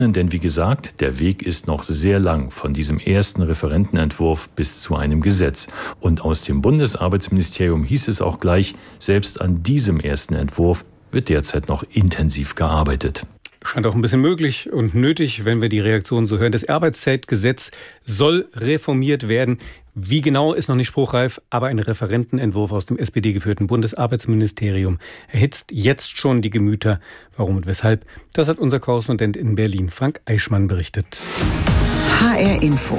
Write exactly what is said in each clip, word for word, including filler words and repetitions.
Denn wie gesagt, der Weg ist noch sehr lang von diesem ersten Referentenentwurf bis zu einem Gesetz. Und aus dem Bundesarbeitsministerium hieß es auch gleich, selbst an diesem ersten Entwurf wird derzeit noch intensiv gearbeitet. Scheint auch ein bisschen möglich und nötig, wenn wir die Reaktion so hören. Das Arbeitszeitgesetz soll reformiert werden. Wie genau, ist noch nicht spruchreif, aber ein Referentenentwurf aus dem S P D-geführten Bundesarbeitsministerium erhitzt jetzt schon die Gemüter. Warum und weshalb? Das hat unser Korrespondent in Berlin, Frank Eichmann, berichtet. H R Info.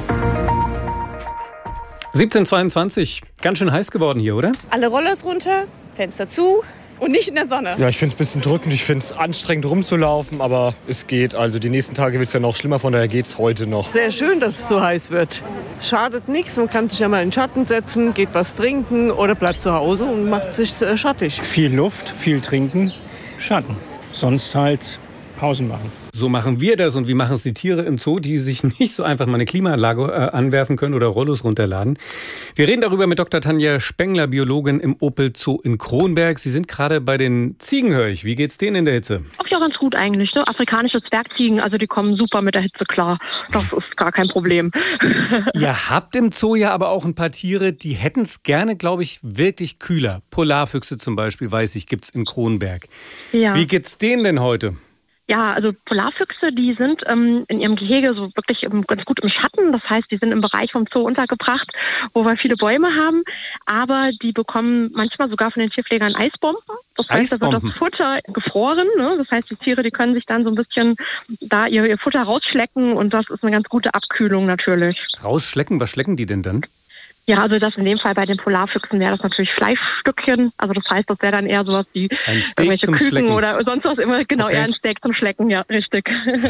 siebzehn Uhr zweiundzwanzig, ganz schön heiß geworden hier, oder? Alle Rollers runter, Fenster zu. Und nicht in der Sonne. Ja, ich finde es ein bisschen drückend. Ich finde es anstrengend rumzulaufen, aber es geht. Also die nächsten Tage wird es ja noch schlimmer, von daher geht es heute noch. Sehr schön, dass es so heiß wird. Schadet nichts, man kann sich ja mal in den Schatten setzen, geht was trinken oder bleibt zu Hause und macht sich äh, schattig. Viel Luft, viel trinken, Schatten. Sonst halt Pausen machen. So machen wir das. Und wie machen es die Tiere im Zoo, die sich nicht so einfach mal eine Klimaanlage äh, anwerfen können oder Rollos runterladen? Wir reden darüber mit Doktor Tanja Spengler, Biologin im Opel Zoo in Kronberg. Sie sind gerade bei den Ziegen, höre ich. Wie geht's denen in der Hitze? Auch ja, ganz gut eigentlich. Ne? Afrikanische Zwergziegen, also die kommen super mit der Hitze klar. Das ist gar kein Problem. Ihr habt im Zoo ja aber auch ein paar Tiere, die hätten es gerne, glaube ich, wirklich kühler. Polarfüchse zum Beispiel, weiß ich, gibt's in Kronberg. Ja. Wie geht's denen denn heute? Ja, also Polarfüchse, die sind ähm, in ihrem Gehege so wirklich ähm, ganz gut im Schatten. Das heißt, die sind im Bereich vom Zoo untergebracht, wo wir viele Bäume haben. Aber die bekommen manchmal sogar von den Tierpflegern Eisbomben. Das heißt, Eisbomben. Da wird das Futter gefroren. Ne? Das heißt, die Tiere, die können sich dann so ein bisschen da ihr, ihr Futter rausschlecken. Und das ist eine ganz gute Abkühlung natürlich. Rausschlecken? Was schlecken die denn dann? Ja, also das in dem Fall bei den Polarfüchsen wäre das natürlich Fleischstückchen. Also das heißt, das wäre dann eher sowas wie irgendwelche Küken Schlecken. Oder sonst was immer. Genau, okay. Eher ein Steak zum Schlecken, ja, richtig.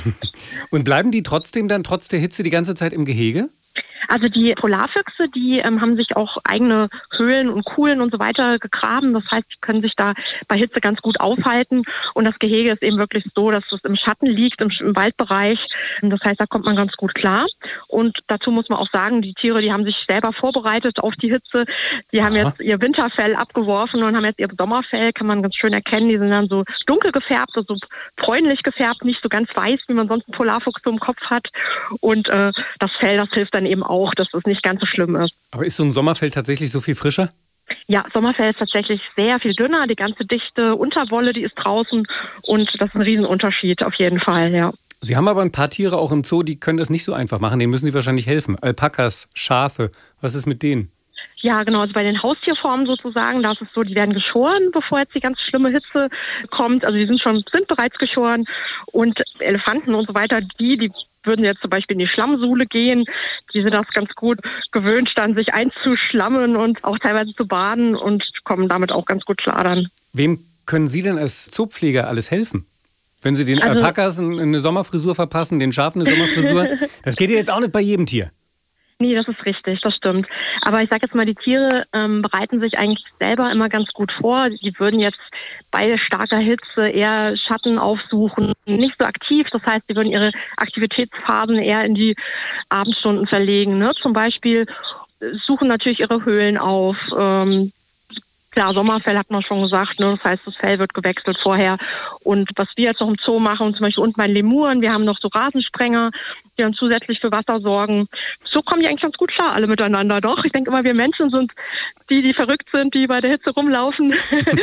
Und bleiben die trotzdem dann trotz der Hitze die ganze Zeit im Gehege? Also die Polarfüchse, die ähm, haben sich auch eigene Höhlen und Kuhlen und so weiter gegraben. Das heißt, die können sich da bei Hitze ganz gut aufhalten. Und das Gehege ist eben wirklich so, dass es im Schatten liegt, im, im Waldbereich. Das heißt, da kommt man ganz gut klar. Und dazu muss man auch sagen, die Tiere, die haben sich selber vorbereitet auf die Hitze. Die haben Aha. jetzt ihr Winterfell abgeworfen und haben jetzt ihr Sommerfell, kann man ganz schön erkennen. Die sind dann so dunkel gefärbt, so bräunlich gefärbt, nicht so ganz weiß, wie man sonst einen Polarfuchs so im Kopf hat. Und äh, das Fell, das hilft dann eben auch, dass es nicht ganz so schlimm ist. Aber ist so ein Sommerfell tatsächlich so viel frischer? Ja, Sommerfell ist tatsächlich sehr viel dünner. Die ganze dichte Unterwolle, die ist draußen und das ist ein Riesenunterschied auf jeden Fall, ja. Sie haben aber ein paar Tiere auch im Zoo, die können das nicht so einfach machen. Denen müssen Sie wahrscheinlich helfen. Alpakas, Schafe, was ist mit denen? Ja, genau. Also bei den Haustierformen sozusagen, da ist es so, die werden geschoren, bevor jetzt die ganz schlimme Hitze kommt. Also die sind schon, sind bereits geschoren. Und Elefanten und so weiter, die, die würden jetzt zum Beispiel in die Schlammsuhle gehen. Die sind das ganz gut gewöhnt, dann sich einzuschlammen und auch teilweise zu baden und kommen damit auch ganz gut klar dann. Wem können Sie denn als Zoopfleger alles helfen? Wenn Sie den Also, Alpakas eine Sommerfrisur verpassen, den Schafen eine Sommerfrisur, das geht ja jetzt auch nicht bei jedem Tier. Nee, das ist richtig, das stimmt. Aber ich sage jetzt mal, die Tiere ähm, bereiten sich eigentlich selber immer ganz gut vor. Die würden jetzt bei starker Hitze eher Schatten aufsuchen, nicht so aktiv. Das heißt, sie würden ihre Aktivitätsphasen eher in die Abendstunden verlegen. Ne? Zum Beispiel suchen natürlich ihre Höhlen auf. Ähm, Klar, Sommerfell hat man schon gesagt, ne? Das heißt, das Fell wird gewechselt vorher. Und was wir jetzt noch im Zoo machen, zum Beispiel unten bei Lemuren, wir haben noch so Rasensprenger, die dann zusätzlich für Wasser sorgen. So kommen die eigentlich ganz gut klar, alle miteinander. Doch, ich denke immer, wir Menschen sind die, die verrückt sind, die bei der Hitze rumlaufen.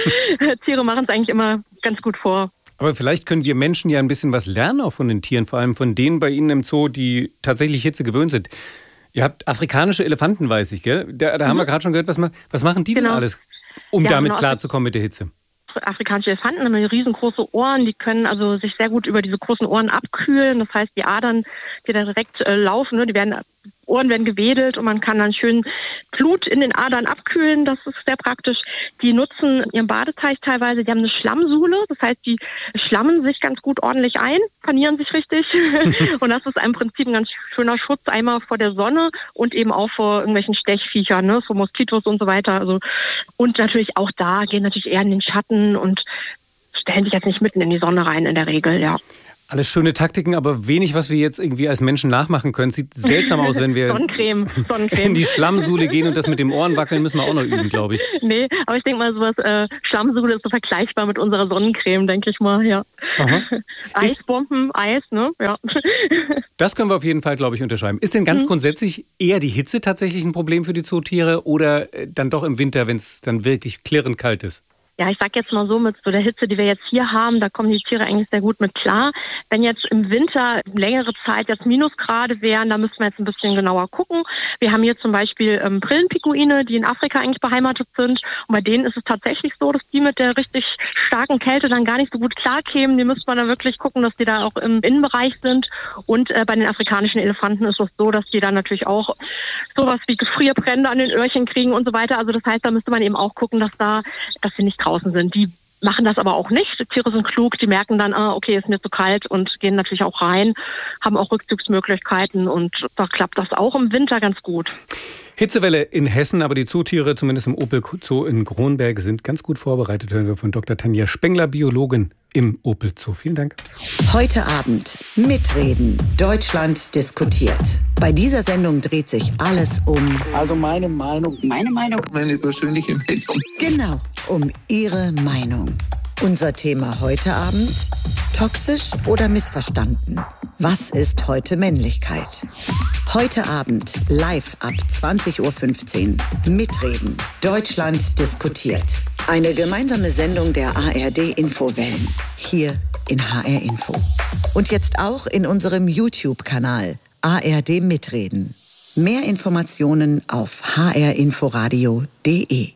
Tiere machen es eigentlich immer ganz gut vor. Aber vielleicht können wir Menschen ja ein bisschen was lernen auch von den Tieren, vor allem von denen bei Ihnen im Zoo, die tatsächlich Hitze gewöhnt sind. Ihr habt afrikanische Elefanten, weiß ich, gell? Da, da haben mhm. wir gerade schon gehört, was, was machen die genau. denn alles? Um ja, damit genau. klarzukommen mit der Hitze. Afrikanische Elefanten haben riesengroße Ohren, die können also sich sehr gut über diese großen Ohren abkühlen. Das heißt, die Adern, die da direkt äh, laufen, ne, die werden, Ohren werden gewedelt und man kann dann schön Blut in den Adern abkühlen. Das ist sehr praktisch. Die nutzen ihren Badeteich teilweise, die haben eine Schlammsuhle. Das heißt, die schlammen sich ganz gut ordentlich ein, panieren sich richtig. Und das ist im Prinzip ein ganz schöner Schutz einmal vor der Sonne und eben auch vor irgendwelchen Stechviechern, ne, vor Moskitos und so weiter. Also, und natürlich auch da gehen natürlich eher in den Schatten und stellen sich jetzt nicht mitten in die Sonne rein in der Regel, ja. Alles schöne Taktiken, aber wenig, was wir jetzt irgendwie als Menschen nachmachen können. Sieht seltsam aus, wenn wir Sonnencreme, Sonnencreme. in die Schlammsuhle gehen und das mit dem Ohren wackeln, müssen wir auch noch üben, glaube ich. Nee, aber ich denke mal, sowas äh, Schlammsuhle ist so vergleichbar mit unserer Sonnencreme, denke ich mal, ja. Aha. Eisbomben, Eis, ne? Ja. Das können wir auf jeden Fall, glaube ich, unterschreiben. Ist denn ganz Mhm. grundsätzlich eher die Hitze tatsächlich ein Problem für die Zootiere oder äh, dann doch im Winter, wenn es dann wirklich klirrend kalt ist? Ja, ich sag jetzt mal so, mit so der Hitze, die wir jetzt hier haben, da kommen die Tiere eigentlich sehr gut mit klar. Wenn jetzt im Winter längere Zeit jetzt Minusgrade wären, da müssen wir jetzt ein bisschen genauer gucken. Wir haben hier zum Beispiel ähm, Brillenpinguine, die in Afrika eigentlich beheimatet sind. Und bei denen ist es tatsächlich so, dass die mit der richtig starken Kälte dann gar nicht so gut klarkämen. Die müsste man dann wirklich gucken, dass die da auch im Innenbereich sind. Und äh, bei den afrikanischen Elefanten ist es so, dass die dann natürlich auch sowas wie Gefrierbrände an den Öhrchen kriegen und so weiter. Also das heißt, da müsste man eben auch gucken, dass da, dass sie nicht draußen sind. Die machen das aber auch nicht. Die Tiere sind klug, die merken dann, ah, okay, ist mir zu kalt und gehen natürlich auch rein, haben auch Rückzugsmöglichkeiten und da klappt das auch im Winter ganz gut. Hitzewelle in Hessen, aber die Zootiere, zumindest im Opel Zoo in Kronberg, sind ganz gut vorbereitet, hören wir von Doktor Tanja Spengler, Biologin im Opel Zoo. Vielen Dank. Heute Abend mitreden. Deutschland diskutiert. Bei dieser Sendung dreht sich alles um... Also meine Meinung. Meine Meinung. Meine persönliche Meinung. Genau, um Ihre Meinung. Unser Thema heute Abend: toxisch oder missverstanden? Was ist heute Männlichkeit? Heute Abend live ab zwanzig Uhr fünfzehn. Mitreden. Deutschland diskutiert. Eine gemeinsame Sendung der A R D-Infowellen. Hier in H R Info. Und jetzt auch in unserem YouTube-Kanal A R D Mitreden. Mehr Informationen auf h r inforadio punkt d e.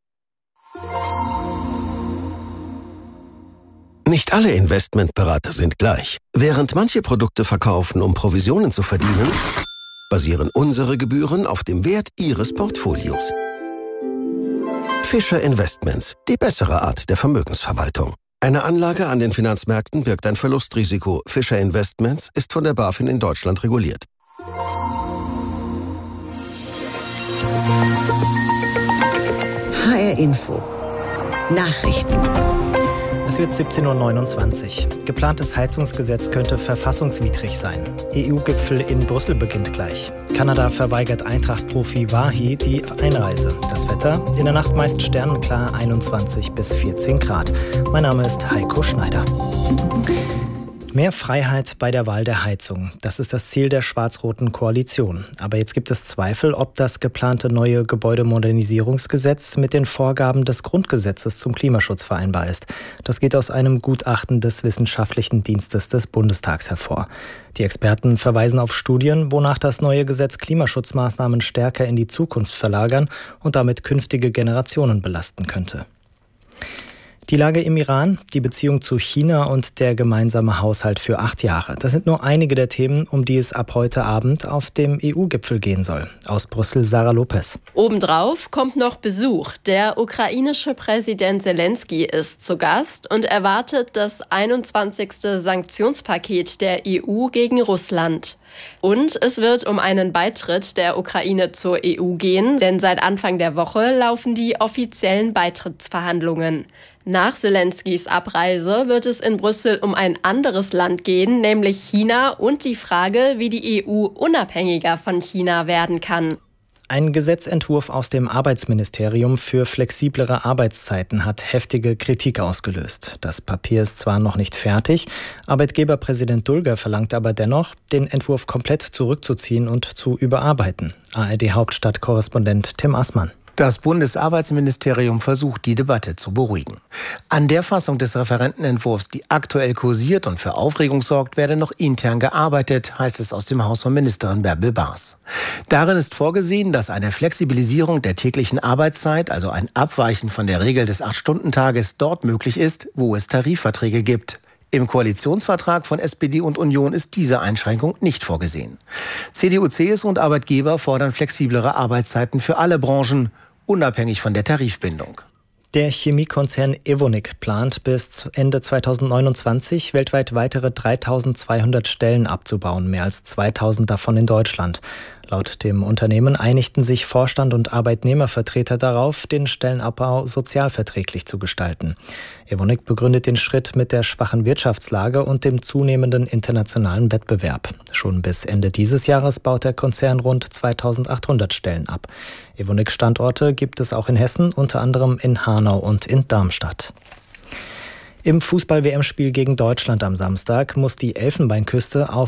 Nicht alle Investmentberater sind gleich. Während manche Produkte verkaufen, um Provisionen zu verdienen, basieren unsere Gebühren auf dem Wert Ihres Portfolios. Fischer Investments, die bessere Art der Vermögensverwaltung. Eine Anlage an den Finanzmärkten birgt ein Verlustrisiko. Fischer Investments ist von der BaFin in Deutschland reguliert. H R Info. Nachrichten. Es wird siebzehn Uhr neunundzwanzig. Geplantes Heizungsgesetz könnte verfassungswidrig sein. E U-Gipfel in Brüssel beginnt gleich. Kanada verweigert Eintracht-Profi Wahi die Einreise. Das Wetter? In der Nacht meist sternenklar, einundzwanzig bis vierzehn Grad. Mein Name ist Heiko Schneider. Mehr Freiheit bei der Wahl der Heizung. Das ist das Ziel der schwarz-roten Koalition. Aber jetzt gibt es Zweifel, ob das geplante neue Gebäudemodernisierungsgesetz mit den Vorgaben des Grundgesetzes zum Klimaschutz vereinbar ist. Das geht aus einem Gutachten des Wissenschaftlichen Dienstes des Bundestags hervor. Die Experten verweisen auf Studien, wonach das neue Gesetz Klimaschutzmaßnahmen stärker in die Zukunft verlagern und damit künftige Generationen belasten könnte. Die Lage im Iran, die Beziehung zu China und der gemeinsame Haushalt für acht Jahre. Das sind nur einige der Themen, um die es ab heute Abend auf dem E U-Gipfel gehen soll. Aus Brüssel, Sarah Lopez. Obendrauf kommt noch Besuch. Der ukrainische Präsident Zelensky ist zu Gast und erwartet das einundzwanzigste Sanktionspaket der E U gegen Russland. Und es wird um einen Beitritt der Ukraine zur E U gehen, denn seit Anfang der Woche laufen die offiziellen Beitrittsverhandlungen. Nach Zelenskys Abreise wird es in Brüssel um ein anderes Land gehen, nämlich China, und die Frage, wie die E U unabhängiger von China werden kann. Ein Gesetzentwurf aus dem Arbeitsministerium für flexiblere Arbeitszeiten hat heftige Kritik ausgelöst. Das Papier ist zwar noch nicht fertig, Arbeitgeberpräsident Dulger verlangt aber dennoch, den Entwurf komplett zurückzuziehen und zu überarbeiten. A R D-Hauptstadtkorrespondent Tim Assmann. Das Bundesarbeitsministerium versucht, die Debatte zu beruhigen. An der Fassung des Referentenentwurfs, die aktuell kursiert und für Aufregung sorgt, werde noch intern gearbeitet, heißt es aus dem Haus von Ministerin Bärbel Baas. Darin ist vorgesehen, dass eine Flexibilisierung der täglichen Arbeitszeit, also ein Abweichen von der Regel des acht-Stunden-Tages, dort möglich ist, wo es Tarifverträge gibt. Im Koalitionsvertrag von S P D und Union ist diese Einschränkung nicht vorgesehen. C D U, C S U und Arbeitgeber fordern flexiblere Arbeitszeiten für alle Branchen, unabhängig von der Tarifbindung. Der Chemiekonzern Evonik plant bis Ende zweitausendneunundzwanzig weltweit weitere dreitausendzweihundert Stellen abzubauen, mehr als zweitausend davon in Deutschland. Laut dem Unternehmen einigten sich Vorstand und Arbeitnehmervertreter darauf, den Stellenabbau sozialverträglich zu gestalten. Evonik begründet den Schritt mit der schwachen Wirtschaftslage und dem zunehmenden internationalen Wettbewerb. Schon bis Ende dieses Jahres baut der Konzern rund zweitausendachthundert Stellen ab. Evonik-Standorte gibt es auch in Hessen, unter anderem in Hanau und in Darmstadt. Im Fußball-W M-Spiel gegen Deutschland am Samstag muss die Elfenbeinküste auf